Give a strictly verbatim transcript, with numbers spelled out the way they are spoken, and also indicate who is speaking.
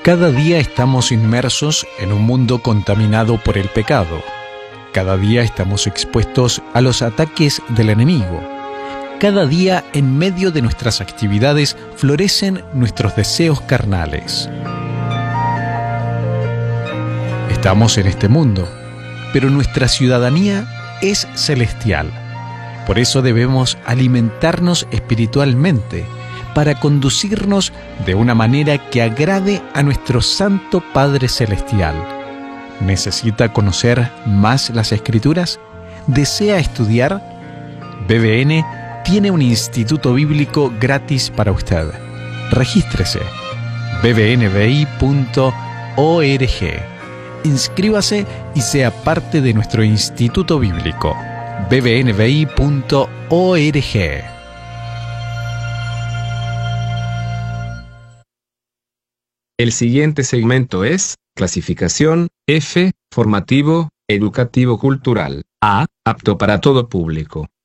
Speaker 1: Cada día estamos inmersos en un mundo contaminado por el pecado. Cada día estamos expuestos a los ataques del enemigo. Cada día, en medio de nuestras actividades, florecen nuestros deseos carnales. Estamos en este mundo, pero nuestra ciudadanía es celestial. Por eso debemos alimentarnos espiritualmente, para conducirnos de una manera que agrade a nuestro Santo Padre Celestial. ¿Necesita conocer más las Escrituras? ¿Desea estudiar? B B N tiene un instituto bíblico gratis para usted. Regístrese. b b n b i punto org. Inscríbase y sea parte de nuestro instituto bíblico. b b n b i punto org.
Speaker 2: El siguiente segmento es clasificación F, formativo, educativo cultural. A, apto para todo público.